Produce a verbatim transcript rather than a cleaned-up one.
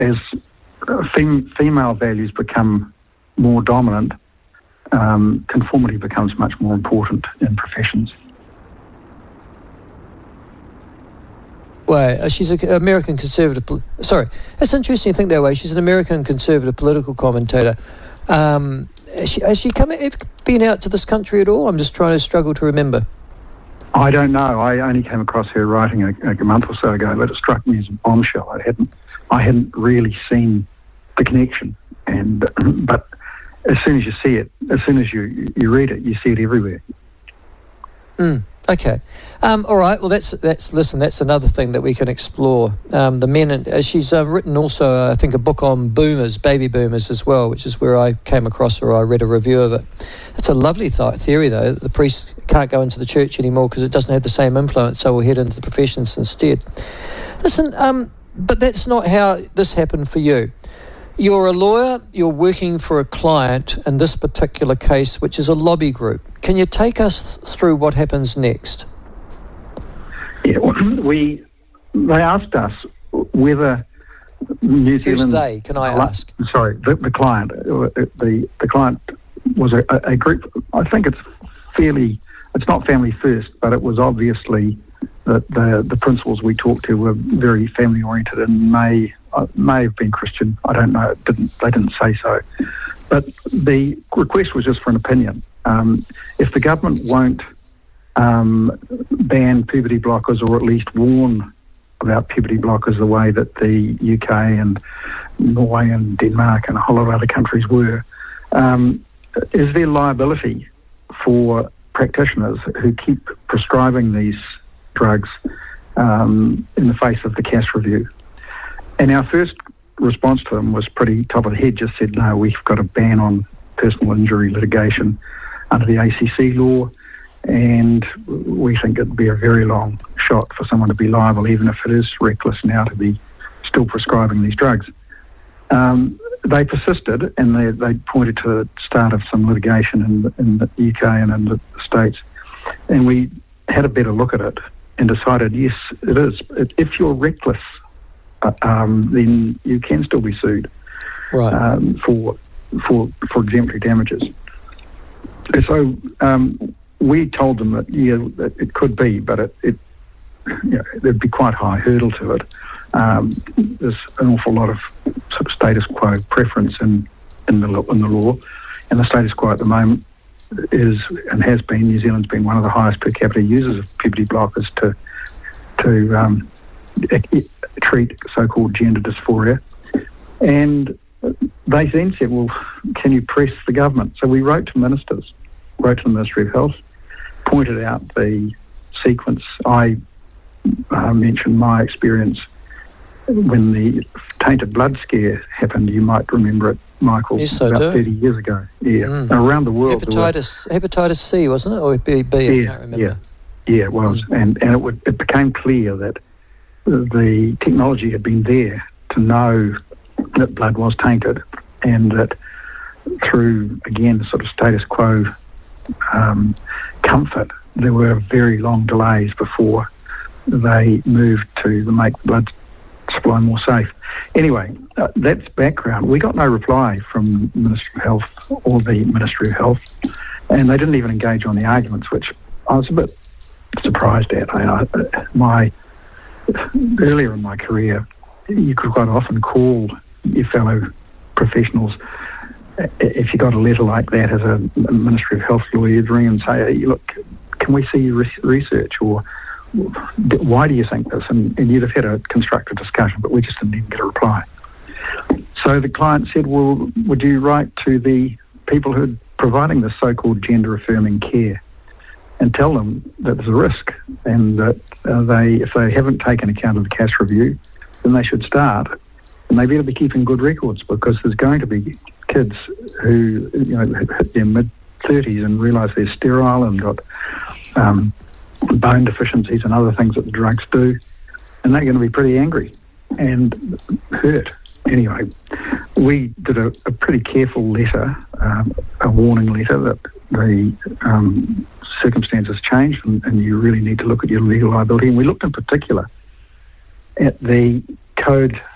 as fem- female values become more dominant, um, conformity becomes much more important in professions. Well, she's an American conservative... Pol- Sorry, that's interesting to think that way. She's an American conservative political commentator. Um, has she, has she come, been out to this country at all? I'm just trying to struggle to remember. I don't know. I only came across her writing a, a month or so ago, but it struck me as a bombshell. I hadn't, I hadn't really seen the connection. And but as soon as you see it, as soon as you you read it, you see it everywhere. Mm. Okay, um, all right. Well, that's that's listen. That's another thing that we can explore. Um, the men, and uh, she's uh, written also, uh, I think, a book on boomers, baby boomers as well, which is where I came across or I read a review of it. It's a lovely th- theory, though. The priests can't go into the church anymore because it doesn't have the same influence, so we'll head into the professions instead. Listen, um, but that's not how this happened for you. You're a lawyer, you're working for a client in this particular case, which is a lobby group. Can you take us through what happens next? Yeah, we, they asked us whether New Zealand... Who's they, can I ask? Sorry, the, the client. The, the client was a, a group, I think it's fairly, it's not family first, but it was obviously that the, the principals we talked to were very family oriented and may... Uh, may have been Christian. I don't know. It didn't, they didn't say so. But the request was just for an opinion. Um, if the government won't um, ban puberty blockers, or at least warn about puberty blockers the way that the U K and Norway and Denmark and a whole lot of other countries were, um, is there liability for practitioners who keep prescribing these drugs um, in the face of the C A S review? And our first response to them was pretty top of the head, just said, no, we've got a ban on personal injury litigation under the A C C law, and we think it'd be a very long shot for someone to be liable, even if it is reckless now, to be still prescribing these drugs. Um, they persisted, and they, they pointed to the start of some litigation in, in the U K and in the States, and we had a better look at it and decided, yes, it is. If you're reckless, Uh, um, then you can still be sued right. um, for for for exemplary damages. And so um, we told them that yeah, that it could be, but it, it you know, there'd be quite a high hurdle to it. Um, there's an awful lot of sort of status quo preference in in the in the law, and the status quo at the moment is and has been New Zealand's been one of the highest per capita users of puberty blockers to to um, treat so-called gender dysphoria. And they then said, well, can you press the government? So we wrote to ministers, wrote to the Ministry of Health, pointed out the sequence. I uh, mentioned my experience when the tainted blood scare happened. You might remember it, Michael, yes, I about do. thirty years ago. Yeah, Mm. around the world. Hepatitis, were, hepatitis C, wasn't it? Or B, B yeah, I can't remember. Yeah, yeah it was. Mm. And, and it, would, it became clear that the technology had been there to know that blood was tainted, and that through, again, sort of status quo um, comfort, there were very long delays before they moved to the make the blood supply more safe. Anyway, uh, that's background. We got no reply from the Ministry of Health or the Ministry of Health, and they didn't even engage on the arguments, which I was a bit surprised at. I, I, my earlier in my career, you could quite often call your fellow professionals. If you got a letter like that as a Ministry of Health lawyer, you'd ring and say, hey, look, can we see your research, or why do you think this? And, and you'd have had a constructive discussion, but we just didn't even get a reply. So the client said, well, would you write to the people who are providing this so-called gender-affirming care and tell them that there's a risk, and that uh, they, if they haven't taken account of the C A S review, then they should start, and they better be keeping good records, because there's going to be kids who, you know, hit their mid thirties and realise they're sterile and got um, bone deficiencies and other things that the drugs do, and they're going to be pretty angry and hurt. Anyway, we did a, a pretty careful letter, um, a warning letter that the um, circumstances changed, and, and you really need to look at your legal liability. And we looked in particular at the code